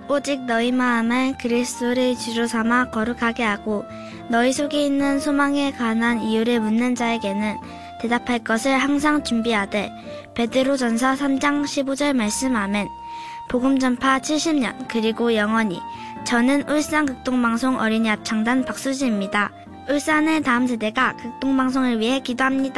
오직 너희 마음을 그리스도를 주로 삼아 거룩하게 하고 너희 속에 있는 소망에 관한 이유를 묻는 자에게는 대답할 것을 항상 준비하되 베드로전서 3장 15절 말씀 아멘. 복음 전파 70년 그리고 영원히. 저는 울산 극동방송 어린이 합창단 박수지입니다. 울산의 다음 세대가 극동방송을 위해 기도합니다.